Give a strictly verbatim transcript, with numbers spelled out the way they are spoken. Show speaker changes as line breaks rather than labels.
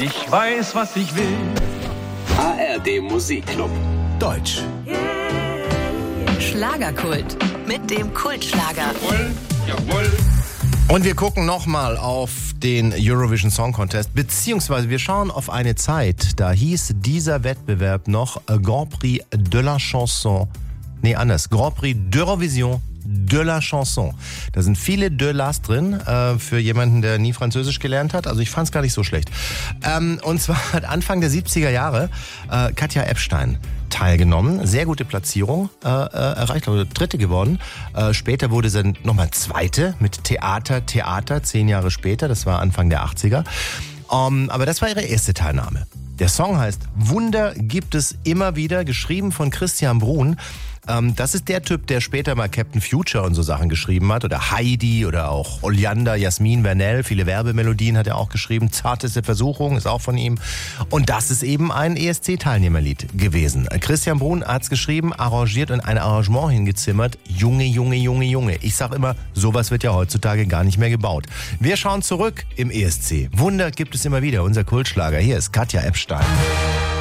Ich weiß, was ich will.
A R D Musikclub. Deutsch.
Schlagerkult mit dem Kultschlager.
Jawohl, jawohl.
Und wir gucken nochmal auf den Eurovision Song Contest, beziehungsweise wir schauen auf eine Zeit, da hieß dieser Wettbewerb noch Grand Prix de la Chanson. Nee, anders. Grand Prix d'Eurovision de la Chanson. Da sind viele de las drin, äh, für jemanden, der nie Französisch gelernt hat. Also ich fand es gar nicht so schlecht. Ähm, und zwar hat Anfang der siebziger Jahre äh, Katja Epstein teilgenommen. Sehr gute Platzierung äh, erreicht, glaube dritte geworden. Äh, später wurde sie nochmal zweite mit Theater, Theater, zehn Jahre später. Das war Anfang der achtziger. Um, aber das war ihre erste Teilnahme. Der Song heißt Wunder gibt es immer wieder, geschrieben von Christian Bruhn. Ähm, das ist der Typ, der später mal Captain Future und so Sachen geschrieben hat. Oder Heidi oder auch Oleander, Jasmin Vernell. Viele Werbemelodien hat er auch geschrieben. Zarteste Versuchung ist auch von ihm. Und das ist eben ein E S C-Teilnehmerlied gewesen. Christian Bruhn hat es geschrieben, arrangiert und ein Arrangement hingezimmert. Junge, Junge, Junge, Junge. Ich sag immer, sowas wird ja heutzutage gar nicht mehr gebaut. Wir schauen zurück im E S C. Wunder gibt es immer wieder. Unser Kultschlager. Hier ist Katja Epstein.